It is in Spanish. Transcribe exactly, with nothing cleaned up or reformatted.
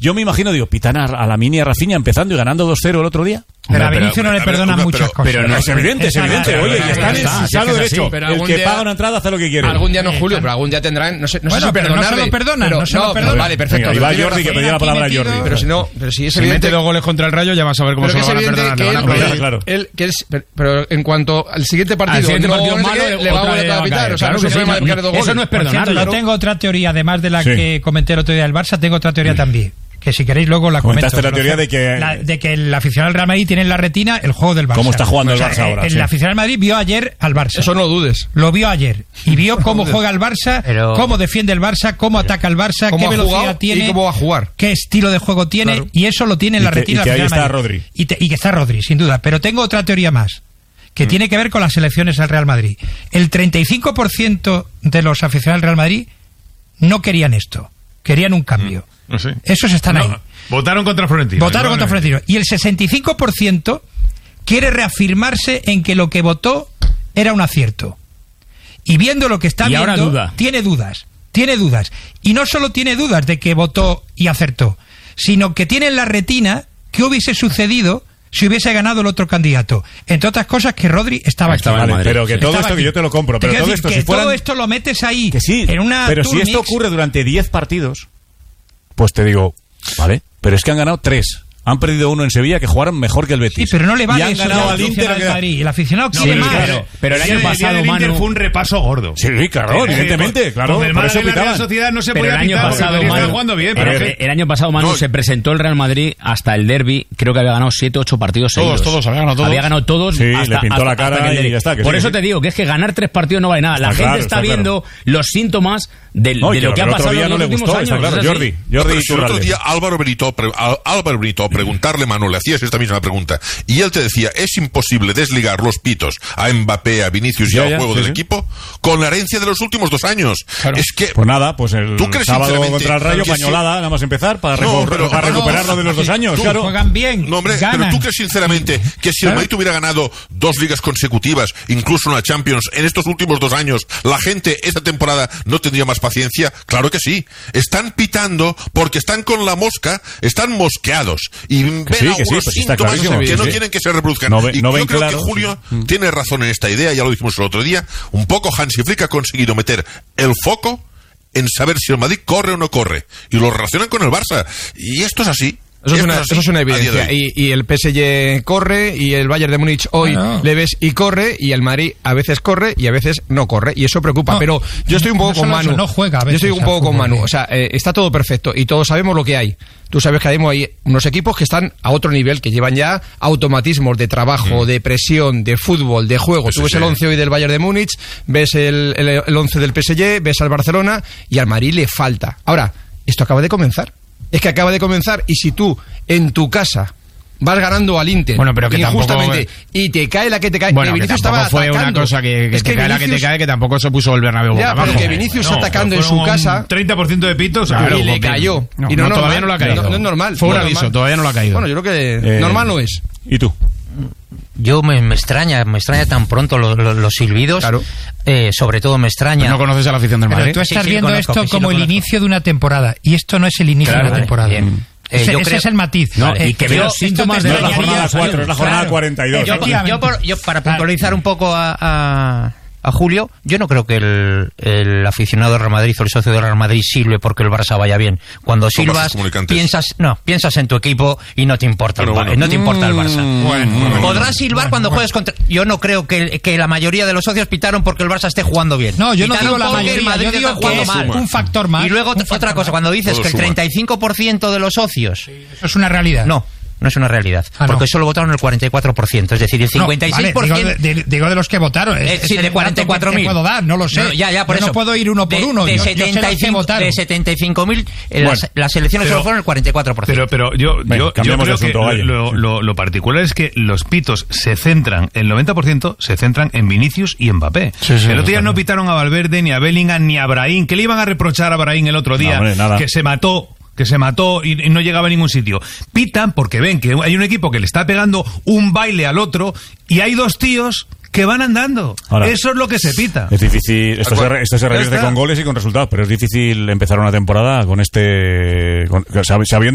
yo me imagino, digo, pitan a, a Lamine y a Rafinha empezando y ganando dos cero el otro día. Pero a Vinicius no le perdonan muchas pero, cosas. Pero no es evidente, es evidente. Oye, y están en su sano derecho. El que paga una entrada hace lo que quiere. Algún día no, Julio, pero algún día tendrán, no sé, no bueno, sé si pero no se perdonarle. lo perdonan, pero, no se lo no, perdonan. Vale, perfecto. Venga, y va Jordi, que pedía la palabra a Jordi. Pero si no, pero si es Si evidente... mete dos goles contra el Rayo, ya vas a ver cómo pero se lo que es van a evidente perdonar. que le van a él, perdonar. él- claro. él- que es, pero, pero en cuanto al siguiente partido, Al siguiente no, partido no sé malo, qué, le va a otra volver vez a va a pitar. caer. O sea, Claro no se que sí, puede no, marcar dos eso goles. no es Por cierto, perdonarlo. yo tengo otra teoría, además de la Sí. que comenté el otro día del Barça, tengo otra teoría también. Que si queréis luego la comento. Comentaste la teoría de que- La- de que el aficionado del Real Madrid tiene en la retina el juego del Barça. ¿Cómo está jugando el Barça eh, ahora? El Sí. aficionado del Madrid vio ayer al Barça. Eso no lo dudes. Lo vio ayer. Y vio cómo juega el Barça, Pero- cómo defiende el Barça, cómo ataca el Barça, Cómo qué ha velocidad jugado tiene. y cómo va a jugar. Qué estilo de juego tiene. Claro. Y eso lo tiene en Y la que- retina y que del ahí Real está Madrid. Rodri. Y, te- y que está Rodri, sin duda. Pero tengo otra teoría más, que mm. tiene que ver con las elecciones del Real Madrid. El treinta y cinco por ciento de los aficionados del Real Madrid no querían esto. Querían un cambio. No sé. Esos están No, ahí. Votaron contra Florentino. Votaron contra Florentino. Y el sesenta y cinco por ciento quiere reafirmarse en que lo que votó era un acierto. Y viendo lo que está Y viendo, ahora duda. tiene dudas. Tiene dudas. Y no solo tiene dudas de que votó y acertó, sino que tiene en la retina qué hubiese sucedido si hubiese ganado el otro candidato. Entre otras cosas, que Rodri estaba, Estaba aquí. en Vale, Madrid, pero que sí. todo Estaba esto aquí. que yo te lo compro, Te pero quiero todo decir esto que si fueran... todo esto lo metes ahí Que sí, en una pero si tour esto mix. ocurre durante diez partidos, pues te digo, vale, pero es que han ganado tres. Han perdido uno en Sevilla, que jugaron mejor que el Betis. Sí, pero no le vale y han eso ganado al al Inter. aficionado del que- Madrid. El aficionado No, quiere pero, más. pero, pero el sí, año día pasado, del Inter Manu- fue un repaso gordo. Sí, claro, evidentemente, claro. Con el Por eso Málaga y la Real pitaban. Sociedad no se Pero podía el año pitar porque pasado, el Madrid estaba Manu, jugando bien. pero Pero el, que- el año pasado, Manu, No. se presentó el Real Madrid hasta el derbi. Creo que había ganado siete, ocho partidos Todos, seguidos. todos, había ganado todos. Había ganado todos. Sí, hasta, le pintó hasta- la cara hasta que el y derbi. ya está, que Por sí, eso que te sí. digo que es que ganar tres partidos no vale nada. La Está gente claro, está, está viendo los síntomas del- No, y de que lo que ha el otro pasado día en no los le últimos gustó, años. está claro. es así. Jordi, No, Jordi pero si el otro Iturralde. día Álvaro Benito, pre- Al- Álvaro Benito preguntarle, Manu, le hacías esta misma pregunta, y él te decía, es imposible desligar los pitos a Mbappé, a Vinicius y Ya, al ya, juego sí, del sí. equipo con la herencia de los últimos dos años. Es que... Pues nada, pues el ¿Tú crees sábado sinceramente contra el Rayo, que sí? pañolada, nada más empezar, para, No, recu- pero- para no, recuperar lo de los dos años, tú claro. Juegan bien, No, hombre, ganan. pero tú crees sinceramente que si el Claro. Madrid hubiera ganado dos ligas consecutivas, incluso una Champions, en estos últimos dos años, la gente esta temporada no tendría más paciencia. Claro que sí. Están pitando porque están con la mosca, están mosqueados y ven sí, que algunos sí, pues está síntomas clarísimo, que sí, no sí. quieren que se reproduzcan. No ve- y no yo ven creo claro, que Julio sí. Mm. tiene razón en esta idea, ya lo dijimos el otro día. Un poco Hansi Flick ha conseguido meter el foco en saber si el Madrid corre o no corre. Y lo relacionan con el Barça. Y esto es así. Eso es, Esto una, así eso es una a día de evidencia. hoy. Y, y el P S G corre, y el Bayern de Múnich hoy Ah, no. le ves y corre, y el Madrid a veces corre y a veces no corre. Y eso preocupa. No, Pero yo estoy un poco no con solo eso, Manu. no juega a yo veces estoy un al poco con fútbol, Manu. sí. O sea, eh, está todo perfecto y todos sabemos lo que hay. Tú sabes que ahora mismo hay unos equipos que están a otro nivel, que llevan ya automatismos de trabajo, de presión, de fútbol, de juego. Eso Tú ves sí. el once hoy del Bayern de Múnich, ves el, el, el once del P S G, ves al Barcelona, y al Madrid le falta. Ahora, esto acaba de comenzar. Es que acaba de comenzar, y si tú en tu casa vas ganando al Inter Bueno, pero que injustamente tampoco- y te cae la que te cae, Bueno, que que Vinicius tampoco estaba fue una atacando. cosa que, que Es te cae la que te Vinicius- cae, que tampoco se puso el Bernabéu boca Ya, pero abajo. que Vinicius No, atacando en fueron su un casa treinta por ciento de pitos. Claro, y le porque- cayó. No, y no, no, normal. todavía no lo ha caído. No, no es normal. Fue un no es aviso, normal. todavía no lo ha caído. Bueno, yo creo que Eh, normal no es. ¿Y tú? Yo me, me extraña, me extraña tan pronto lo- lo- los silbidos. Claro. Eh, sobre todo me extraña. ¿No conoces a la afición del Pero Madrid? tú estás Sí, sí, viendo conozco, esto que sí como lo el conozco. inicio de una temporada, y esto no es el inicio Claro, de una temporada. bien. Eh, Ese, yo ese creo- es el matiz. No, Vale. y que Yo- vea los esto síntomas te de No es la extrañaría- jornada cuatro, es la jornada Claro. cuarenta y dos. Yo, Efectivamente. yo por- yo, para puntualizar un poco a, a, a Julio, yo no creo que el, el aficionado del Real Madrid o el socio del Real Madrid sirve porque el Barça vaya bien. Cuando Son silbas, vasos comunicantes. piensas, no, piensas en tu equipo y no te importa, Pero el, Ba- bueno. no te importa el Barça. Bueno, bueno, Podrás silbar cuando juegues contra... Yo no creo que, que la mayoría de los socios pitaron porque el Barça esté jugando bien. No, yo no Pitaron digo la porque el mayoría, Madrid yo digo está que jugando es mal. un factor más. Y luego un factor otra cosa, más. cuando dices Todo que el suma. treinta y cinco por ciento de los socios... Eso es una realidad. No, no es una realidad. Ah, porque no. solo votaron el cuarenta y cuatro por ciento. Es decir, el No, cincuenta y seis por ciento... vale, digo, de, de- digo de los que votaron. Es, Eh, es sí, el de dato cuarenta y cuatro que- que mil. puedo dar, no lo sé. No, ya, ya, por Yo eso. no puedo ir uno por de, uno. De, yo- yo sé los que setenta y cinco, votaron. de setenta y cinco mil, eh, las, Bueno, las elecciones pero- solo fueron el cuarenta y cuatro por ciento. Pero, pero yo, Venga, yo, yo cambiamos creo de asunto, que Valle. lo, lo, lo particular es que los pitos se centran, el noventa por ciento se centran en Vinicius y Mbappé. Sí, sí, el otro día totalmente. no pitaron a Valverde, ni a Bellingham, ni a Brahim. ¿Qué le iban a reprochar a Brahim el otro día? No, hombre, nada. Que se mató. Que se mató y, y no llegaba a ningún sitio. Pitan porque ven que hay un equipo que le está pegando un baile al otro y hay dos tíos que van andando. Ahora, Eso es lo que se pita. Es difícil, esto, se, re- esto se Ya revierte está. con goles y con resultados, pero es difícil empezar una temporada con este, con- sabiendo